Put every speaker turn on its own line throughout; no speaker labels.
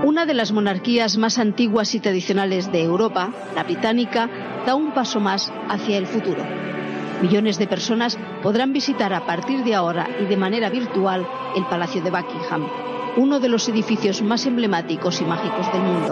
Una de las monarquías más antiguas y tradicionales de Europa, la británica, da un paso más hacia el futuro. Millones de personas podrán visitar a partir de ahora y de manera virtual el Palacio de Buckingham, uno de los edificios más emblemáticos y mágicos del mundo.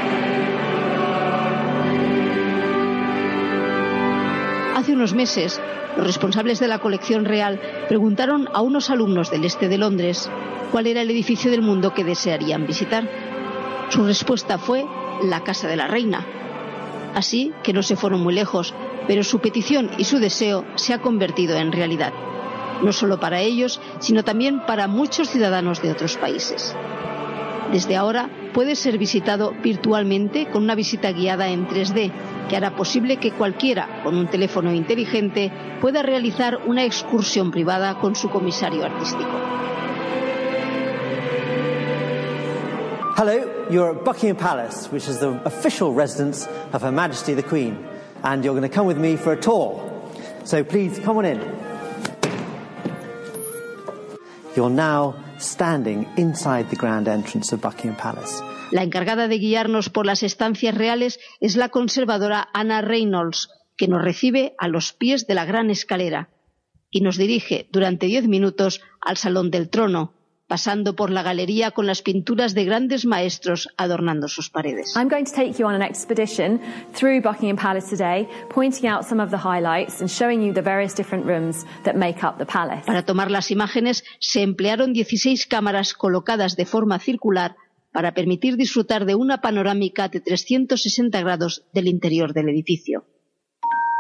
Hace unos meses, los responsables de la colección real preguntaron a unos alumnos del este de Londres cuál era el edificio del mundo que desearían visitar. Su respuesta fue la Casa de la Reina. Así que no se fueron muy lejos, pero su petición y su deseo se ha convertido en realidad. No solo para ellos, sino también para muchos ciudadanos de otros países. Desde ahora puede ser visitado virtualmente con una visita guiada en 3D, que hará posible que cualquiera con un teléfono inteligente pueda realizar una excursión privada con su comisario artístico.
Hello, you're at Buckingham Palace, which is the official residence of Her Majesty the Queen, and you're going to come with me for a tour. So please come on in. You're now standing inside the grand entrance of Buckingham Palace.
La encargada de guiarnos por las estancias reales es la conservadora Anna Reynolds, que nos recibe a los pies de la gran escalera y nos dirige durante 10 minutos al Salón del Trono, pasando por la galería con las pinturas de grandes maestros adornando sus paredes.
I'm going to take you on an expedition through Buckingham Palace today, pointing out some of the highlights and showing you the various different rooms that make up the palace.
Para tomar las imágenes se emplearon 16 cámaras colocadas de forma circular para permitir disfrutar de una panorámica de 360 grados del interior del edificio.